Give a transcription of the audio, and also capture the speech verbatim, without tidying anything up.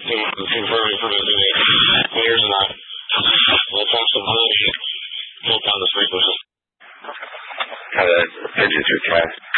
confirming for the clears enough. Let's have some honey. Pull down the sprinkler system. How to fidget your cat.